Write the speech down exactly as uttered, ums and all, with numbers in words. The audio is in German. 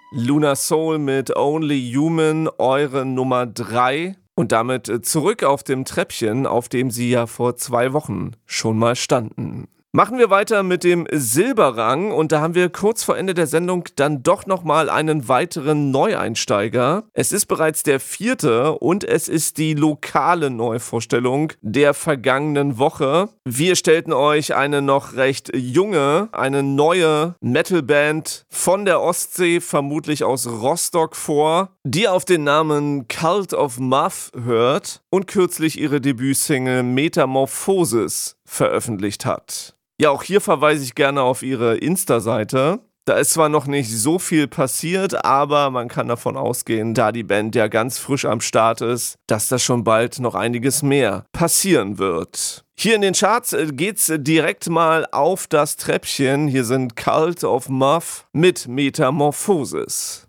Luna Soul mit Only Human, eure Nummer drei. Und damit zurück auf dem Treppchen, auf dem sie ja vor zwei Wochen schon mal standen. Machen wir weiter mit dem Silberrang und da haben wir kurz vor Ende der Sendung dann doch nochmal einen weiteren Neueinsteiger. Es ist bereits der vierte und es ist die lokale Neuvorstellung der vergangenen Woche. Wir stellten euch eine noch recht junge, eine neue Metalband von der Ostsee, vermutlich aus Rostock vor, die auf den Namen Cult of Muff hört und kürzlich ihre Debütsingle Metamorphosis veröffentlicht hat. Ja, auch hier verweise ich gerne auf ihre Insta-Seite. Da ist zwar noch nicht so viel passiert, aber man kann davon ausgehen, da die Band ja ganz frisch am Start ist, dass da schon bald noch einiges mehr passieren wird. Hier in den Charts geht's direkt mal auf das Treppchen. Hier sind Cult of Muff mit Metamorphosis.